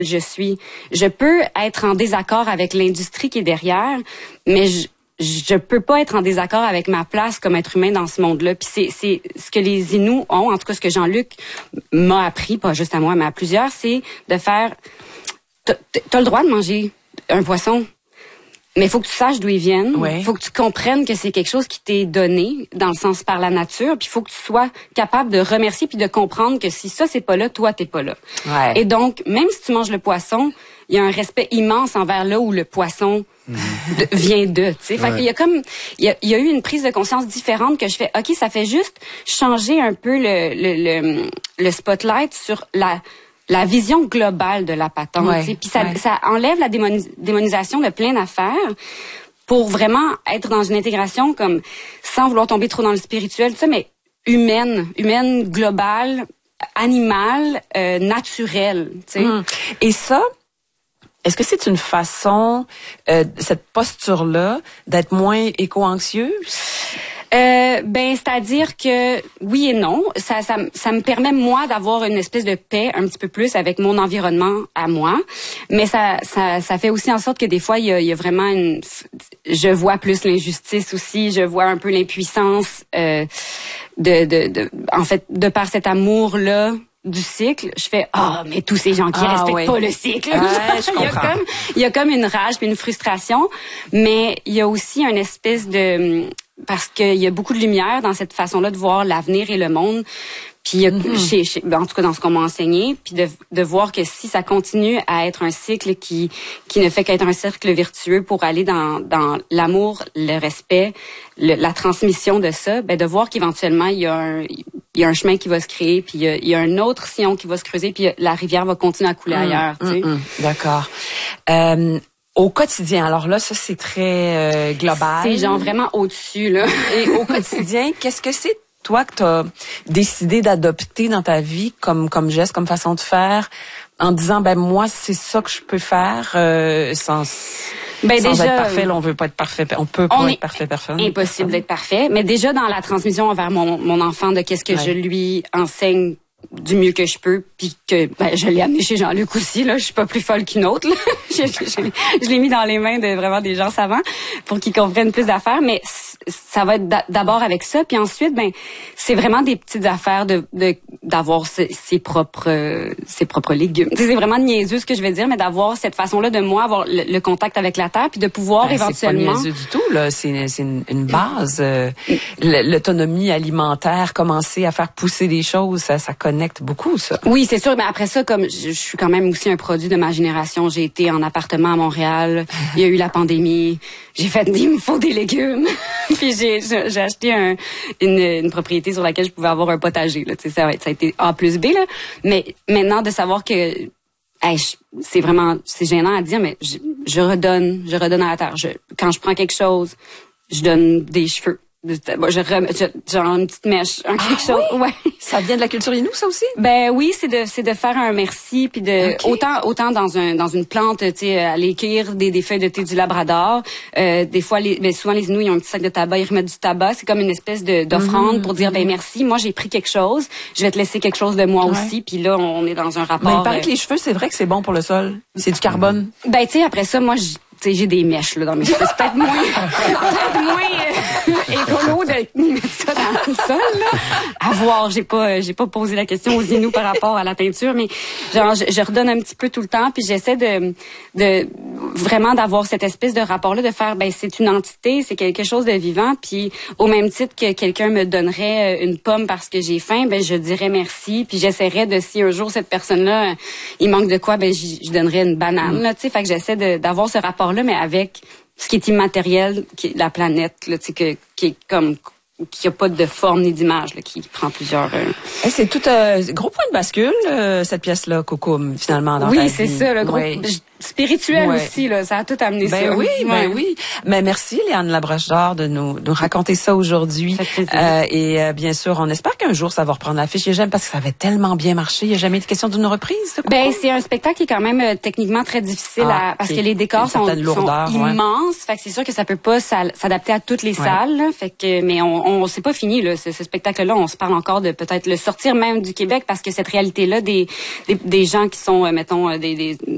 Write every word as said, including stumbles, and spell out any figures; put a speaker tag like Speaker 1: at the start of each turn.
Speaker 1: je suis. Je peux être en désaccord avec l'industrie qui est derrière, mais je, je peux pas être en désaccord avec ma place comme être humain dans ce monde-là. Puis c'est, c'est ce que les Inuits ont, en tout cas ce que Jean-Luc m'a appris, pas juste à moi, mais à plusieurs, c'est de faire... T'as, t'as le droit de manger un poisson, mais il faut que tu saches d'où ils viennent. Il
Speaker 2: ouais. faut
Speaker 1: que tu comprennes que c'est quelque chose qui t'est donné, dans le sens par la nature. Puis il faut que tu sois capable de remercier puis de comprendre que si ça, c'est pas là, toi, t'es pas là.
Speaker 2: Ouais.
Speaker 1: Et donc, même si tu manges le poisson, il y a un respect immense envers là où le poisson mmh. de, vient de. Tu sais, fait ouais. qu'il y a comme, il y a, il y a eu une prise de conscience différente que je fais. Ok, ça fait juste changer un peu le le le, le spotlight sur la la vision globale de la patente. Ouais, puis ça, ouais. ça enlève la démonis- démonisation de plein d'affaires pour vraiment être dans une intégration comme sans vouloir tomber trop dans le spirituel, tu sais, mais humaine, humaine, globale, animale, euh, naturelle. Tu sais.
Speaker 2: Mmh. Et ça, est-ce que c'est une façon, euh, cette posture-là, d'être moins éco-anxieuse?
Speaker 1: Euh, ben, c'est-à-dire que oui et non, ça, ça, ça me permet moi d'avoir une espèce de paix un petit peu plus avec mon environnement à moi, mais ça, ça, ça fait aussi en sorte que des fois il y a, il y a vraiment une, je vois plus l'injustice aussi, je vois un peu l'impuissance euh, de, de, de, en fait, de par cet amour-là du cycle, je fais ah oh, mais tous ces gens qui
Speaker 2: ah,
Speaker 1: respectent
Speaker 2: oui.
Speaker 1: pas le cycle,
Speaker 2: ouais, je
Speaker 1: il y a comme il y a comme une rage puis une frustration, mais il y a aussi une espèce de parce qu'il y a beaucoup de lumière dans cette façon-là de voir l'avenir et le monde. Puis il y a, mm-hmm. chez, chez, en tout cas dans ce qu'on m'a enseigné, puis de, de voir que si ça continue à être un cycle qui qui ne fait qu'être un cercle vertueux pour aller dans dans l'amour, le respect, le, la transmission de ça, ben de voir qu'éventuellement il y a un il y a un chemin qui va se créer, puis il y a, il y a un autre sillon qui va se creuser, puis la rivière va continuer à couler mm, ailleurs.
Speaker 2: Mm,
Speaker 1: tu sais.
Speaker 2: Mm, d'accord. Euh, Au quotidien, alors là, ça c'est très euh, global.
Speaker 1: C'est genre vraiment au-dessus là.
Speaker 2: Et au quotidien, qu'est-ce que c'est toi que t'as décidé d'adopter dans ta vie comme comme geste, comme façon de faire, en disant ben moi c'est ça que je peux faire euh, sans
Speaker 1: ben
Speaker 2: sans
Speaker 1: déjà,
Speaker 2: être parfait. Là, on veut pas être parfait, on peut pas
Speaker 1: on
Speaker 2: être parfait personne.
Speaker 1: Impossible d'être parfait, mais déjà dans la transmission envers mon mon enfant de qu'est-ce que ouais. je lui enseigne du mieux que je peux, puis que ben, je l'ai amené chez Jean-Luc aussi, là, je suis pas plus folle qu'une autre, là. je, je, je l'ai mis dans les mains de vraiment des gens savants pour qu'ils comprennent plus d'affaires, mais ça va être d'abord avec ça, puis ensuite, ben c'est vraiment des petites affaires de, de d'avoir ses, ses propres euh, ses propres légumes. T'sais, c'est vraiment niaiseux ce que je vais dire, mais d'avoir cette façon-là de moi avoir le, le contact avec la terre, puis de pouvoir
Speaker 2: ben,
Speaker 1: éventuellement.
Speaker 2: C'est pas niaiseux du tout, là. C'est c'est une, une base. Euh, l'autonomie alimentaire, commencer à faire pousser des choses, ça, ça connecte beaucoup, ça.
Speaker 1: Oui, c'est sûr. Mais après ça, comme je, je suis quand même aussi un produit de ma génération, j'ai été en appartement à Montréal. Il y a eu la pandémie. J'ai fait, il me faut des légumes. Puis j'ai, j'ai acheté un, une, une propriété sur laquelle je pouvais avoir un potager. Là, tu sais, ça, ça a été A plus B. Là. Mais maintenant, de savoir que hey, je, c'est vraiment, c'est gênant à dire, mais je, je redonne, je redonne à la terre. Je, quand je prends quelque chose, je donne des cheveux. Bon, je, je genre une petite mèche, un quelque
Speaker 2: ah,
Speaker 1: chose.
Speaker 2: Oui?
Speaker 1: Ouais.
Speaker 2: Ça vient de la culture Innu, ça aussi?
Speaker 1: Ben oui, c'est de c'est de faire un merci puis de okay. autant autant dans un dans une plante, tu sais, aller cueillir des des feuilles de thé du Labrador. Euh, des fois les ben souvent les Inuits ils ont un petit sac de tabac, ils remettent du tabac, c'est comme une espèce de d'offrande mmh, pour dire mmh. ben merci, moi j'ai pris quelque chose, je vais te laisser quelque chose de moi ouais. aussi, puis là on est dans un rapport.
Speaker 2: Mais il paraît euh... que les cheveux, c'est vrai que c'est bon pour le sol. C'est du carbone.
Speaker 1: Ben tu sais après ça moi je Tu sais, j'ai des mèches là dans mes cheveux. C'est peut-être moins, peut-être moins euh, écolo de mettre ça dans le sol. Là. À voir, j'ai pas, j'ai pas posé la question aux Inuits par rapport à la teinture, mais genre, je, je redonne un petit peu tout le temps, puis j'essaie de, de vraiment d'avoir cette espèce de rapport-là, de faire, ben c'est une entité, c'est quelque chose de vivant, puis au même titre que quelqu'un me donnerait une pomme parce que j'ai faim, ben je dirais merci, puis j'essaierais de si un jour cette personne-là, il manque de quoi, ben je donnerais une banane, là, tu sais, fait que j'essaie de, d'avoir ce rapport là, mais avec ce qui est immatériel, qui est la planète, là, tu sais, que, qui est comme, qui a pas de forme ni d'image, là, qui prend plusieurs. Euh...
Speaker 2: Et c'est tout un euh, gros point de bascule, euh, cette pièce-là, Coco, finalement, dans
Speaker 1: oui,
Speaker 2: ta vie.
Speaker 1: Oui, c'est ça, le gros.
Speaker 2: Oui.
Speaker 1: Spirituel
Speaker 2: ouais.
Speaker 1: aussi, là, ça a tout amené
Speaker 2: ben
Speaker 1: ça.
Speaker 2: Oui,
Speaker 1: ouais.
Speaker 2: ben oui. Mais merci, Léane Labroche d'Or, de nous, nous raconter ça aujourd'hui. Euh, et euh, bien sûr, on espère qu'un jour, ça va reprendre l'affiche. J'aime parce que ça avait tellement bien marché. Il n'y a jamais été question d'une reprise, de Coco?
Speaker 1: Ben, c'est un spectacle qui est quand même euh, techniquement très difficile à, parce que les décors sont,
Speaker 2: lourdeur,
Speaker 1: sont
Speaker 2: ouais.
Speaker 1: immenses. Fait que c'est sûr que ça peut pas s'adapter à toutes les ouais. salles. Là, fait que, mais on, on c'est pas fini, là. Ce, ce spectacle-là, on se parle encore de peut-être le sortir même du Québec parce que cette réalité-là des, des, des gens qui sont, euh, mettons, des, des